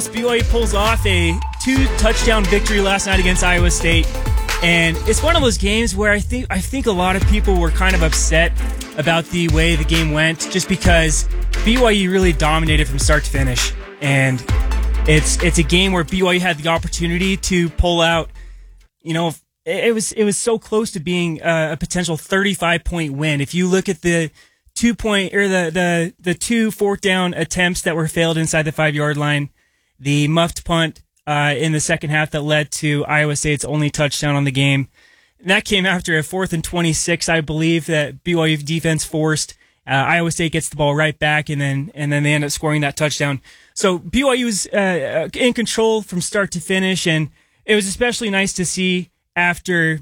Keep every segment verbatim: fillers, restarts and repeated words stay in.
B Y U pulls off a two-touchdown victory last night against Iowa State, and it's one of those games where I think I think a lot of people were kind of upset about the way the game went, just because B Y U really dominated from start to finish, and it's it's a game where B Y U had the opportunity to pull out. You know, it, it was it was so close to being a, a potential thirty-five point win. If you look at the two point or the the the two fourth down attempts that were failed inside the five yard line. The muffed punt uh, in the second half that led to Iowa State's only touchdown on the game. And that came after a fourth and twenty-six, I believe, that B Y U defense forced. Uh, Iowa State gets the ball right back, and then and then they end up scoring that touchdown. So B Y U was uh, in control from start to finish, and it was especially nice to see after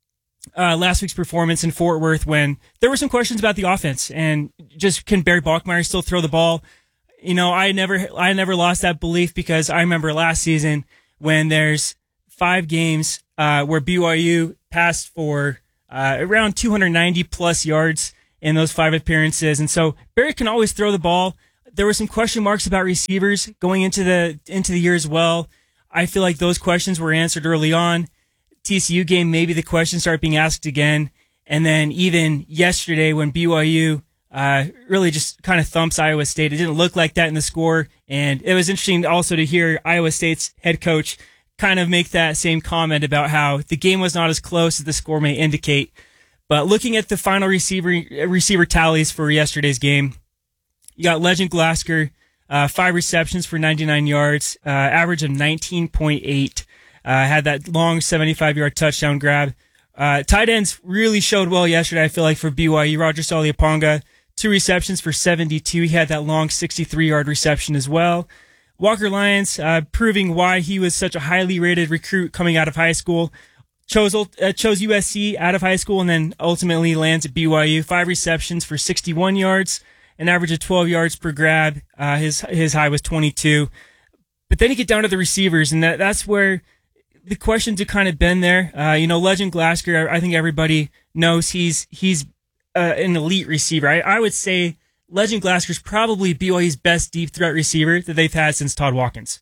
uh, last week's performance in Fort Worth, when there were some questions about the offense and just can Barry Bachmeier still throw the ball? You know, I never, I never lost that belief, because I remember last season when there's five games, uh, where B Y U passed for, uh, around two hundred ninety plus yards in those five appearances. And so Barry can always throw the ball. There were some question marks about receivers going into the, into the year as well. I feel like those questions were answered early on. T C U game, maybe the questions start being asked again. And then even yesterday when B Y U Uh, really just kind of thumps Iowa State. It didn't look like that in the score. And it was interesting also to hear Iowa State's head coach kind of make that same comment about how the game was not as close as the score may indicate. But looking at the final receiver, receiver tallies for yesterday's game, you got Legend Glasgow, uh, five receptions for ninety-nine yards, uh, average of nineteen point eight, uh, had that long seventy-five yard touchdown grab. Uh, tight ends really showed well yesterday, I feel like, for B Y U. Roger Saliaponga, two receptions for seventy-two. He had that long sixty-three yard reception as well. Walker Lyons, uh, proving why he was such a highly rated recruit coming out of high school. Chose, uh, chose U S C out of high school and then ultimately lands at B Y U. Five receptions for sixty-one yards, an average of twelve yards per grab. Uh, his, his high was twenty-two. But then you get down to the receivers, and that, that's where the questions have kind of been there. Uh, you know, Legend Glasgow, I think everybody knows he's, he's, Uh, an elite receiver. I, I would say Legend Glasgow is probably B Y U's best deep threat receiver that they've had since Todd Watkins.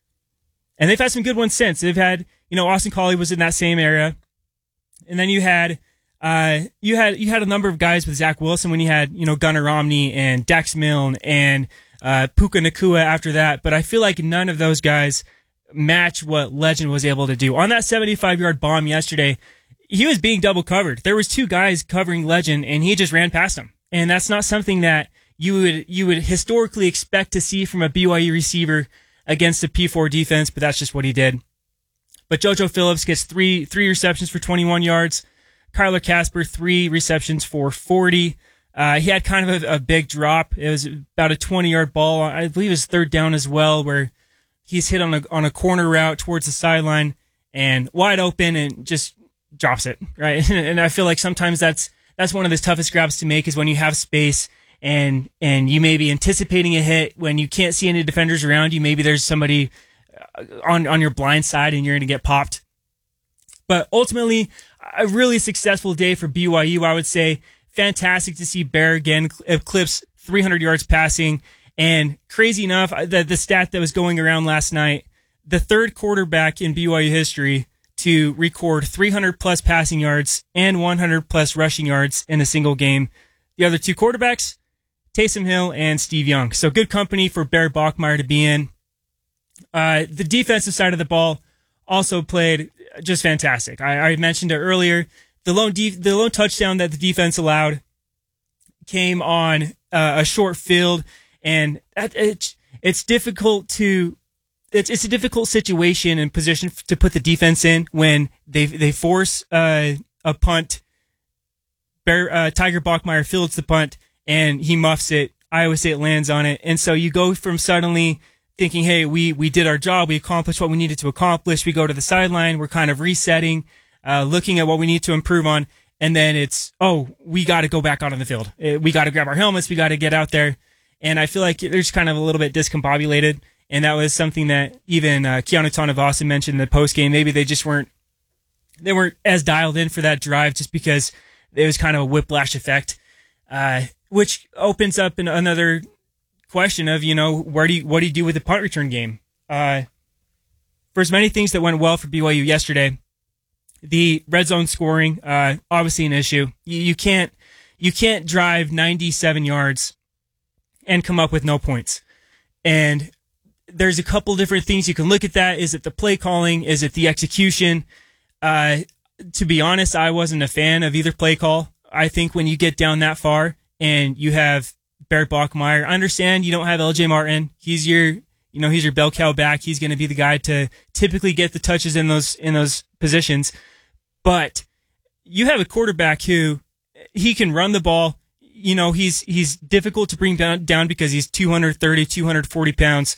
And they've had some good ones since. They've had, you know, Austin Collie was in that same era. And then you had, uh, you had, you had a number of guys with Zach Wilson when you had, you know, Gunnar Romney and Dax Milne and, uh, Puka Nacua after that. But I feel like none of those guys match what Legend was able to do. On that seventy-five yard bomb yesterday, he was being double covered. There was two guys covering Legend, and he just ran past them. And that's not something that you would you would historically expect to see from a B Y U receiver against a P four defense, but that's just what he did. But JoJo Phillips gets three three receptions for twenty-one yards. Kyler Casper, three receptions for forty. Uh, he had kind of a, a big drop. It was about a twenty yard ball. I believe it was third down as well, where he's hit on a on a corner route towards the sideline and wide open and just drops it, right? And I feel like sometimes that's that's one of the toughest grabs to make, is when you have space and and you may be anticipating a hit when you can't see any defenders around you. Maybe there's somebody on on your blind side and you're going to get popped. But ultimately, a really successful day for B Y U, I would say. Fantastic to see Bear again eclipse three hundred yards passing. And crazy enough, the, the stat that was going around last night, the third quarterback in B Y U history to record three hundred plus passing yards and one hundred plus rushing yards in a single game. The other two quarterbacks, Taysom Hill and Steve Young. So good company for Barry Bachmeier to be in. Uh, the defensive side of the ball also played just fantastic. I, I mentioned it earlier. The lone de- the lone touchdown that the defense allowed came on uh, a short field, and it's it's difficult to it's it's a difficult situation and position to put the defense in when they they force uh, a punt. Bear, uh, Tiger Bachmeier fields the punt and he muffs it. Iowa State lands on it, and so you go from suddenly thinking, "Hey, we we did our job. We accomplished what we needed to accomplish." We go to the sideline. We're kind of resetting. Uh, looking at what we need to improve on, and then it's, oh, we got to go back out on the field. Uh, we got to grab our helmets. We got to get out there. And I feel like they're just kind of a little bit discombobulated. And that was something that even uh, Keanu Tonavasa mentioned in the post game. Maybe they just weren't, they weren't as dialed in for that drive, just because it was kind of a whiplash effect, uh, which opens up an, another question of, you know, where do you, what do you do with the punt return game? Uh, for as many things that went well for B Y U yesterday, the red zone scoring, uh, obviously an issue. You, you can't you can't drive ninety-seven yards and come up with no points. And there's a couple different things you can look at that. Is it the play calling? Is it the execution? Uh, to be honest, I wasn't a fan of either play call. I think when you get down that far and you have Barrett Bachmeier, I understand you don't have L J Martin. He's your, you know, he's your bell cow back. He's going to be the guy to typically get the touches in those, in those positions. But you have a quarterback who he can run the ball. You know, he's, he's difficult to bring down, down because he's two thirty, two forty pounds.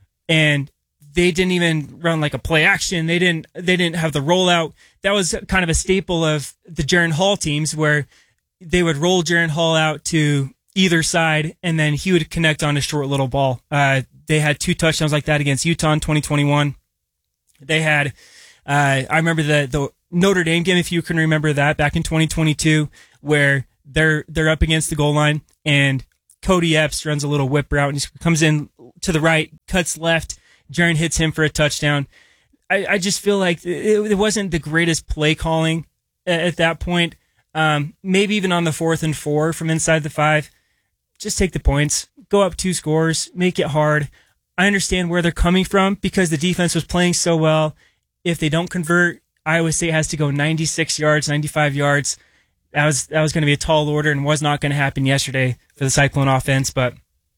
And they didn't even run like a play action. They didn't, they didn't have the rollout. That was kind of a staple of the Jaren Hall teams where they would roll Jaren Hall out to either side and then he would connect on a short little ball. Uh, they had two touchdowns like that against Utah in twenty twenty-one. They had, uh, I remember the, the Notre Dame game, if you can remember that, back in twenty twenty-two, where they're, they're up against the goal line and Cody Epps runs a little whip route and he comes in to the right, cuts left. Jaren hits him for a touchdown. I, I just feel like it, it wasn't the greatest play calling at, at that point. Um, maybe even on the fourth and four from inside the five. Just take the points. Go up two scores. Make it hard. I understand where they're coming from because the defense was playing so well. If they don't convert, Iowa State has to go ninety-six yards, ninety-five yards. That was that was going to be a tall order and was not going to happen yesterday for the Cyclone offense. But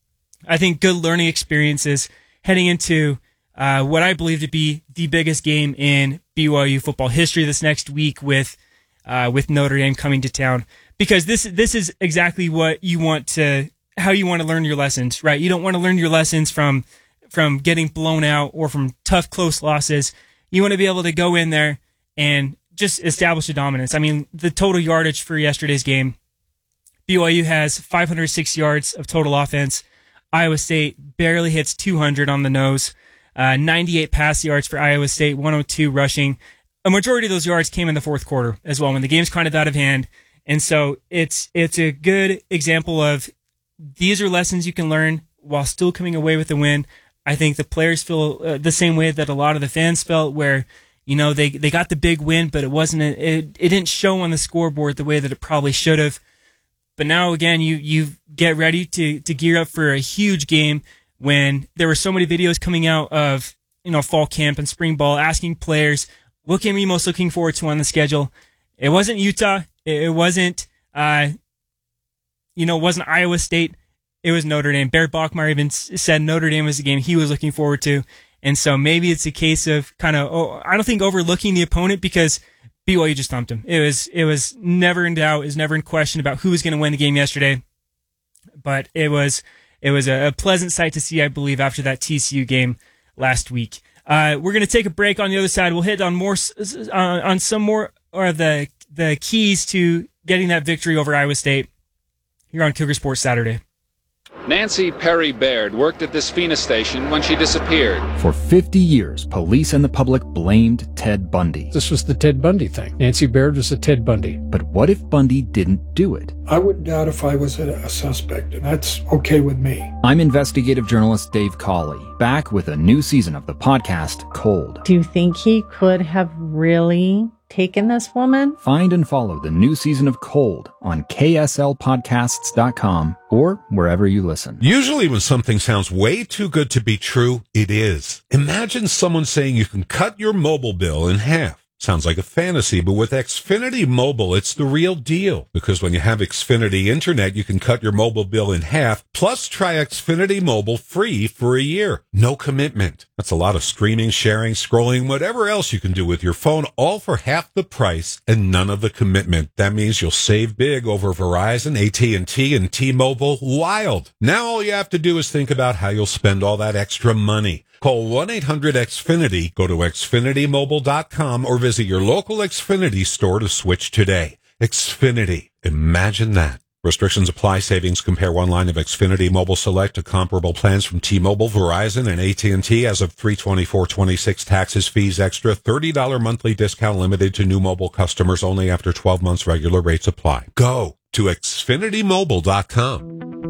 I think good learning experiences heading into uh, what I believe to be the biggest game in B Y U football history this next week with uh, with Notre Dame coming to town. Because this this is exactly what you want to, how you want to learn your lessons, right? You don't want to learn your lessons from from getting blown out or from tough, close losses. You want to be able to go in there and just establish a dominance. I mean, the total yardage for yesterday's game, B Y U has five hundred six yards of total offense. Iowa State barely hits two hundred on the nose. Uh, ninety-eight pass yards for Iowa State, one hundred two rushing. A majority of those yards came in the fourth quarter as well, when the game's kind of out of hand. And so it's it's a good example of these are lessons you can learn while still coming away with a win. I think the players feel uh, the same way that a lot of the fans felt, where, you know, they, they got the big win, but it wasn't a, it it didn't show on the scoreboard the way that it probably should have. But now again, you you get ready to to gear up for a huge game when there were so many videos coming out of, you know, fall camp and spring ball asking players, what game are you most looking forward to on the schedule? It wasn't Utah. It wasn't, uh, you know, it wasn't Iowa State. It was Notre Dame. Barrett Bachmeier even said Notre Dame was the game he was looking forward to. And so maybe it's a case of kind of, oh, I don't think overlooking the opponent, because B Y U just thumped him. It was, it was never in doubt. It was never in question about who was going to win the game yesterday. But it was, it was a, a pleasant sight to see, I believe, after that T C U game last week. Uh, we're going to take a break. On the other side, we'll hit on more, uh, on some more, or the, the keys to getting that victory over Iowa State here on Cougar Sports Saturday. Nancy Perry Baird worked at this Phoenix station when she disappeared. For fifty years, police and the public blamed Ted Bundy. This was the Ted Bundy thing. Nancy Baird was a Ted Bundy. But what if Bundy didn't do it? I wouldn't doubt if I was a, a suspect, and that's okay with me. I'm investigative journalist Dave Cawley, back with a new season of the podcast, Cold. Do you think he could have really taken this woman? Find and follow the new season of Cold on K S L podcasts dot com or wherever you listen. Usually when something sounds way too good to be true, it is. Imagine someone saying you can cut your mobile bill in half. Sounds like a fantasy, but with Xfinity Mobile, it's the real deal. Because when you have Xfinity Internet, you can cut your mobile bill in half, plus try Xfinity Mobile free for a year. No commitment. That's a lot of streaming, sharing, scrolling, whatever else you can do with your phone, all for half the price and none of the commitment. That means you'll save big over Verizon, A T and T, and T-Mobile. Wild. Now all you have to do is think about how you'll spend all that extra money. Call one eight hundred X Finity, go to Xfinity Mobile dot com, or visit your local Xfinity store to switch today. Xfinity. Imagine that. Restrictions apply. Savings compare one line of Xfinity Mobile Select to comparable plans from T-Mobile, Verizon, and A T and T as of three twenty-four twenty-six. Taxes, fees, extra. thirty dollars monthly discount limited to new mobile customers only after twelve months. Regular rates apply. Go to Xfinity Mobile dot com.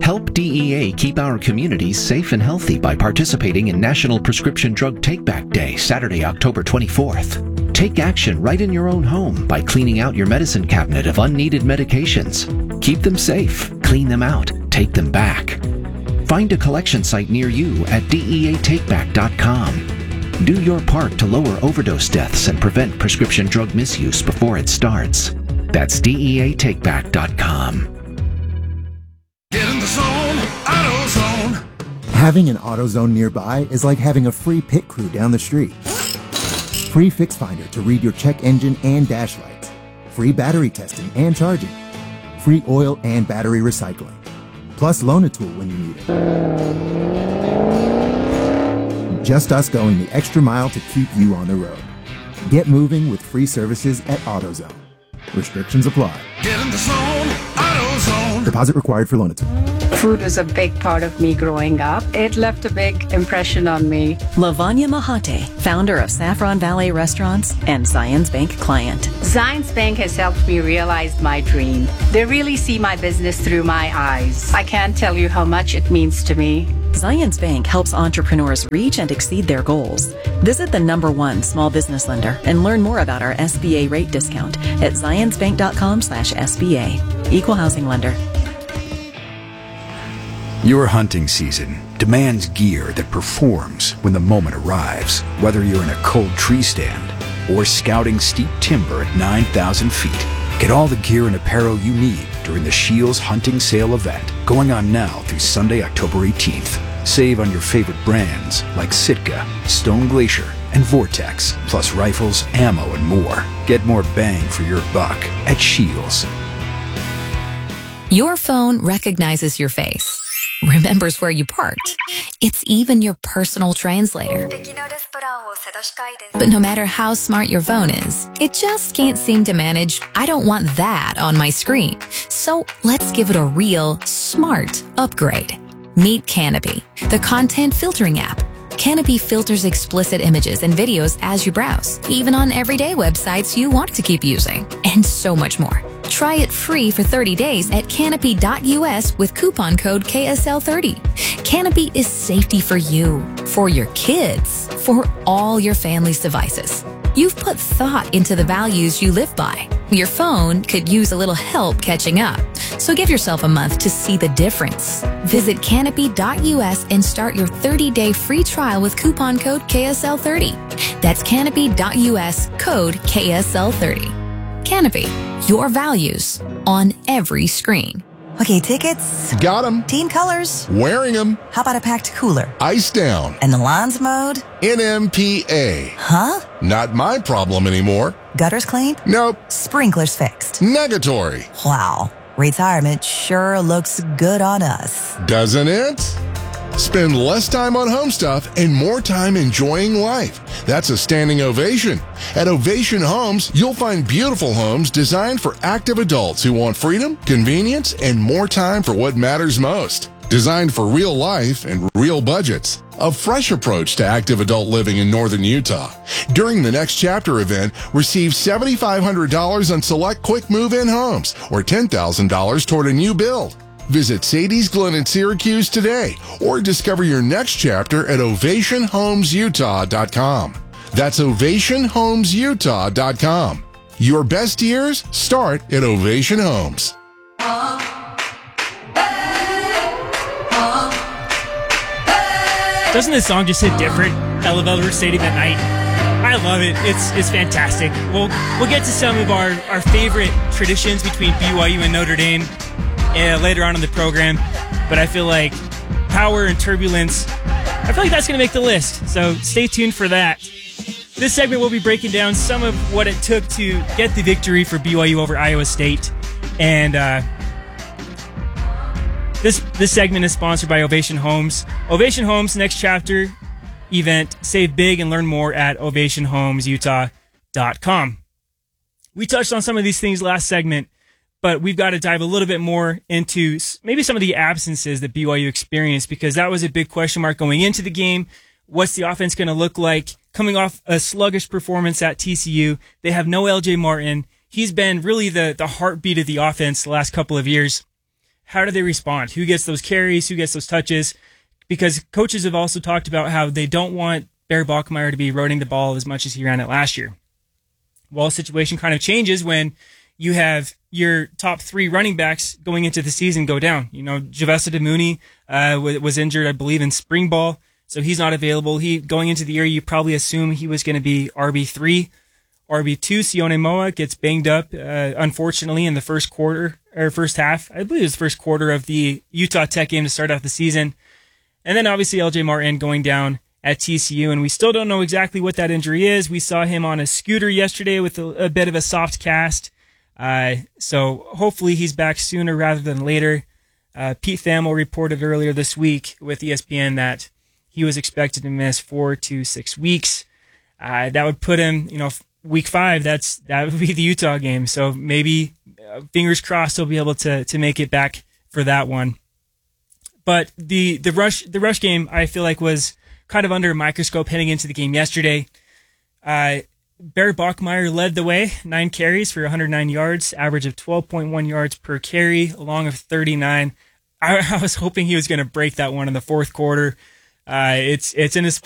Help D E A keep our communities safe and healthy by participating in National Prescription Drug Take-Back Day, Saturday, October twenty-fourth. Take action right in your own home by cleaning out your medicine cabinet of unneeded medications. Keep them safe, clean them out, take them back. Find a collection site near you at D E A take back dot com. Do your part to lower overdose deaths and prevent prescription drug misuse before it starts. That's D E A take back dot com. Get in the zone, AutoZone. Having an AutoZone nearby is like having a free pit crew down the street. Free Fix Finder to read your check engine and dash lights. Free battery testing and charging. Free oil and battery recycling. Plus Loan-A-Tool when you need it. Just us going the extra mile to keep you on the road. Get moving with free services at AutoZone. Restrictions apply. Get in the zone, AutoZone. Deposit required for Loan-A-Tool. Food was a big part of me growing up. It left a big impression on me. Lavanya Mahate, founder of Saffron Valley Restaurants and Zions Bank client. Zions Bank has helped me realize my dream. They really see my business through my eyes. I can't tell you how much it means to me. Zions Bank helps entrepreneurs reach and exceed their goals. Visit the number one small business lender and learn more about our S B A rate discount at zions bank dot com slash S B A. Equal housing lender. Your hunting season demands gear that performs when the moment arrives. Whether you're in a cold tree stand or scouting steep timber at nine thousand feet, get all the gear and apparel you need during the Scheels Hunting Sale event going on now through Sunday, October eighteenth. Save on your favorite brands like Sitka, Stone Glacier, and Vortex, plus rifles, ammo, and more. Get more bang for your buck at Scheels. Your phone recognizes your face, remembers where you parked. It's even your personal translator. But no matter how smart your phone is, it just can't seem to manage, I don't want that on my screen. So let's give it a real, smart upgrade. Meet Canopy, the content filtering app. Canopy filters explicit images and videos as you browse, even on everyday websites you want to keep using, and so much more. Try it free for thirty days at canopy dot U S with coupon code K S L thirty. Canopy is safety for you, for your kids, for all your family's devices. You've put thought into the values you live by. Your phone could use a little help catching up. So give yourself a month to see the difference. Visit canopy dot U S and start your thirty-day free trial with coupon code K S L thirty. That's canopy dot U S, code K S L thirty. Canopy, your values on every screen. Okay, tickets. Got them. Team colors. Wearing them. How about a packed cooler? Ice down. And the lawns mowed? N M P A. Huh? Not my problem anymore. Gutters cleaned? Nope. Sprinklers fixed? Negatory. Wow. Retirement sure looks good on us. Doesn't it? Spend less time on home stuff and more time enjoying life. That's a standing ovation. At Ovation Homes, you'll find beautiful homes designed for active adults who want freedom, convenience, and more time for what matters most. Designed for real life and real budgets. A fresh approach to active adult living in northern Utah. During the Next Chapter event, receive seven thousand five hundred dollars on select quick move-in homes or ten thousand dollars toward a new build. Visit Sadie's Glen in Syracuse today or discover your next chapter at ovation homes utah dot com. That's ovation homes utah dot com. Your best years start at Ovation Homes. Doesn't this song just hit different? I love Elder Stadium at night. I love it. It's it's fantastic. We'll we'll get to some of our, our favorite traditions between B Y U and Notre Dame uh, later on in the program, but I feel like power and turbulence, I feel like that's going to make the list. So stay tuned for that. This segment will be breaking down some of what it took to get the victory for B Y U over Iowa State, and uh, This this segment is sponsored by Ovation Homes. Ovation Homes Next Chapter event. Save big and learn more at ovation homes utah dot com. We touched on some of these things last segment, but we've got to dive a little bit more into maybe some of the absences that B Y U experienced, because that was a big question mark going into the game. What's the offense going to look like? Coming off a sluggish performance at T C U, they have no L J Martin. He's been really the, the heartbeat of the offense the last couple of years. how do they respond? Who gets those carries? Who gets those touches? Because coaches have also talked about how they don't want Bear Bachmeier to be running the ball as much as he ran it last year. Well, the situation kind of changes when you have your top three running backs going into the season go down. You know, Javessa DeMooney uh, was injured, I believe, in spring ball, so he's not available. He going into the year, you probably assume he was going to be R B three. R B two, Sione Moa gets banged up, uh, unfortunately, in the first quarter, or first half. I believe it was the first quarter of the Utah Tech game to start off the season. And then obviously L J Martin going down at T C U, and we still don't know exactly what that injury is. We saw him on a scooter yesterday with a, a bit of a soft cast. Uh, so hopefully he's back sooner rather than later. Uh, Pete Thamel reported earlier this week with E S P N that he was expected to miss four to six weeks. Uh, that would put him, you know, week five, that's, that would be the Utah game. So maybe uh, fingers crossed he'll be able to, to make it back for that one. But the, the rush, the rush game, I feel like was kind of under a microscope heading into the game yesterday. Uh, Bear Bachmeier led the way, nine carries for one hundred nine yards, average of twelve point one yards per carry, along of thirty-nine. I, I was hoping he was going to break that one in the fourth quarter. Uh, it's, it's in his